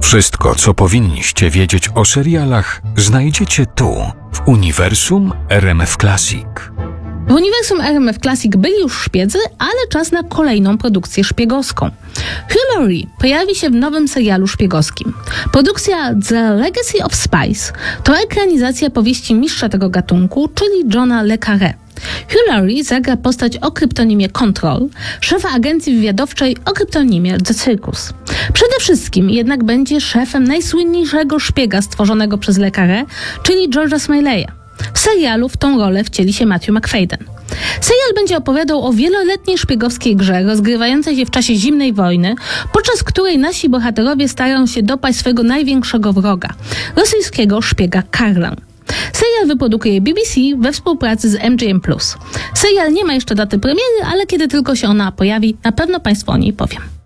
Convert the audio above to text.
Wszystko, co powinniście wiedzieć o serialach, znajdziecie tu, w Uniwersum RMF Classic. W Uniwersum RMF Classic byli już szpiedzy, ale czas na kolejną produkcję szpiegowską. Hugh Laurie pojawi się w nowym serialu szpiegowskim. Produkcja The Legacy of Spies to ekranizacja powieści mistrza tego gatunku, czyli Johna le Carré. Hugh Laurie zagra postać o kryptonimie Control, szefa agencji wywiadowczej o kryptonimie The Circus. Przede wszystkim jednak będzie szefem najsłynniejszego szpiega stworzonego przez le Carré, czyli George'a Smaleya. W serialu w tą rolę wcieli się Matthew Macfadyen. Serial będzie opowiadał o wieloletniej szpiegowskiej grze rozgrywającej się w czasie zimnej wojny, podczas której nasi bohaterowie starają się dopaść swego największego wroga, rosyjskiego szpiega Karla. Serial wyprodukuje BBC we współpracy z MGM+. Serial nie ma jeszcze daty premiery, ale kiedy tylko się ona pojawi, na pewno Państwu o niej powiem.